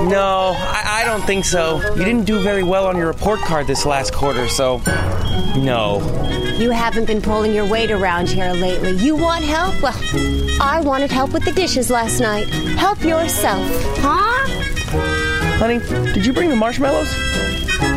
No, I don't think so. You didn't do very well on your report card this last quarter, so no. You haven't been pulling your weight around here lately. You want help? Well, I wanted help with the dishes last night. Help yourself, huh? Honey, did you bring the marshmallows?